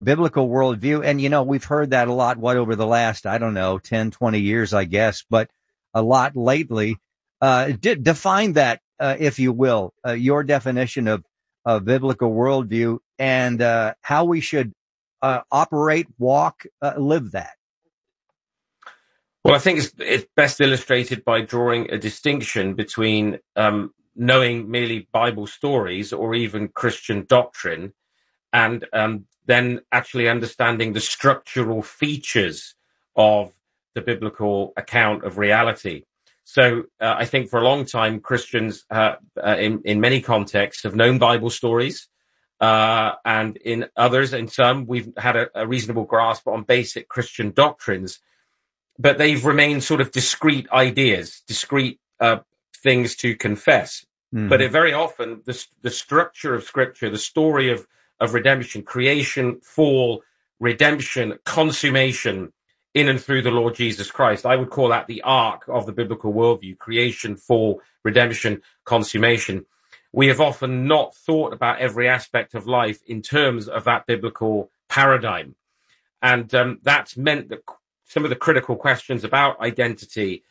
biblical worldview. And, we've heard that a lot, over the last, I don't know, 10, 20 years, I guess, but a lot lately. Define that, if you will, your definition of biblical worldview and how we should operate, walk, live that. Well, I think it's best illustrated by drawing a distinction between knowing merely Bible stories or even Christian doctrine, and then actually understanding the structural features of the biblical account of reality. So I think for a long time, Christians in many contexts have known Bible stories, and in others, in some, we've had a reasonable grasp on basic Christian doctrines, but they've remained sort of discrete ideas, discrete things to confess. Mm-hmm. But very often, the structure of Scripture, the story of redemption, creation, fall, redemption, consummation, in and through the Lord Jesus Christ. I would call that the arc of the biblical worldview: creation, fall, redemption, consummation. We have often not thought about every aspect of life in terms of that biblical paradigm. And that's meant that some of the critical questions about identity,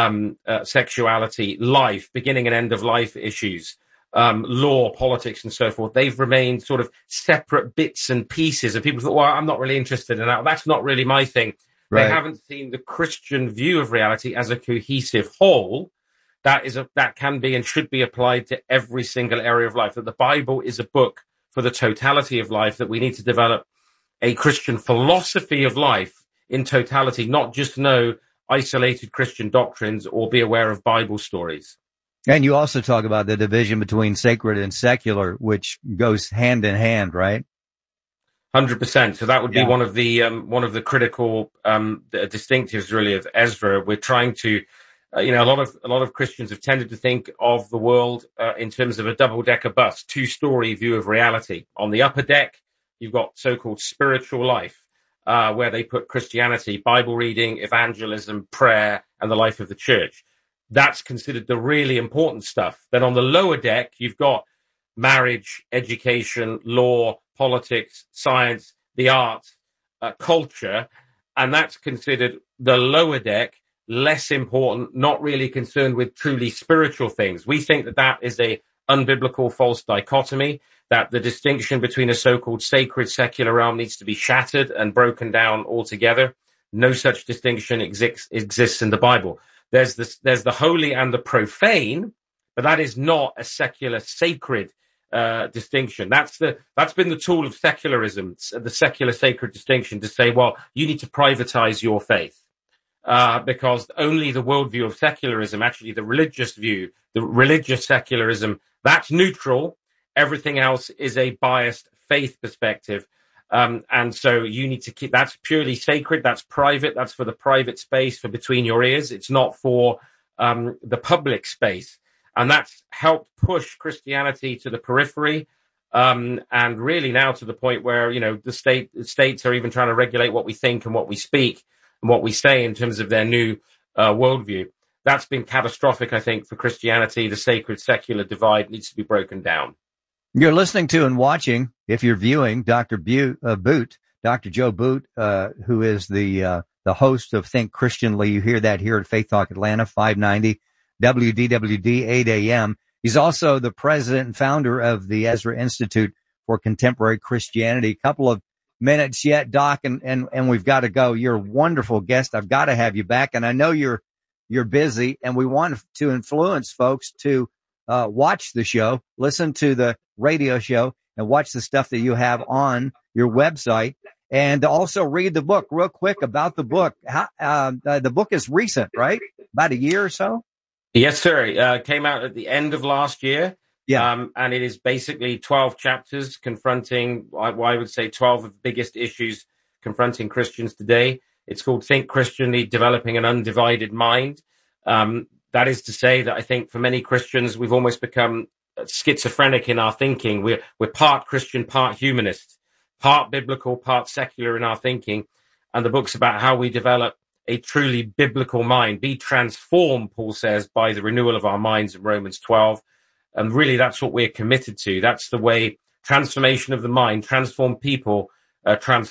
sexuality, life, beginning and end of life issues, law, politics, and so forth, they've remained sort of separate bits and pieces. And people thought, well, I'm not really interested in that. That's not really my thing. Right. They haven't seen the Christian view of reality as a cohesive whole that can be and should be applied to every single area of life, that the Bible is a book for the totality of life, that we need to develop a Christian philosophy of life in totality, not just know isolated Christian doctrines or be aware of Bible stories. And you also talk about the division between sacred and secular, which goes hand in hand, right? 100%. So that would be one of the critical distinctives, really, of Ezra. We're trying to, a lot of Christians have tended to think of the world in terms of a double-decker bus, two-story view of reality. On the upper deck, you've got so-called spiritual life, where they put Christianity, Bible reading, evangelism, prayer, and the life of the church. That's considered the really important stuff. Then on the lower deck, you've got marriage, education, law, politics, science, the arts, culture, and that's considered the lower deck, less important, not really concerned with truly spiritual things. We think that is a unbiblical false dichotomy, that the distinction between a so-called sacred secular realm needs to be shattered and broken down altogether. No such distinction exists in the Bible. There's the holy and the profane, but that is not a secular sacred distinction. That's been the tool of secularism, the secular sacred distinction, to say, well, you need to privatize your faith, because only the worldview of secularism, actually the religious view, the religious secularism, that's neutral. Everything else is a biased faith perspective. And so you need to keep, that's purely sacred, that's private, that's for the private space, for between your ears. It's not for the public space. And that's helped push Christianity to the periphery, and really now to the point where, the states are even trying to regulate what we think and what we speak and what we say in terms of their new worldview. That's been catastrophic, I think, for Christianity. The sacred secular divide needs to be broken down. You're listening to and watching, if you're viewing, Dr. Boot, Dr. Joe Boot, who is the host of Think Christianly. You hear that here at Faith Talk Atlanta, 590 WDWD 8 a.m. He's also the president and founder of the Ezra Institute for Contemporary Christianity. A couple of minutes yet, Doc, and we've got to go. You're a wonderful guest. I've got to have you back, and I know you're busy, and we want to influence folks to watch the show, listen to the radio show, and watch the stuff that you have on your website, and also read the book. Real quick about the book. The book is recent, right? About a year or so? Yes, sir. Came out at the end of last year. Yeah. And it is basically 12 chapters confronting, I would say, 12 of the biggest issues confronting Christians today. It's called Think Christianly, Developing an Undivided Mind. That is to say that I think for many Christians, we've almost become schizophrenic in our thinking. We're part Christian, part humanist, part biblical, part secular in our thinking. And the book's about how we develop a truly biblical mind, be transformed, Paul says, by the renewal of our minds in Romans 12. And really, that's what we're committed to. That's the way, transformation of the mind, transform people trans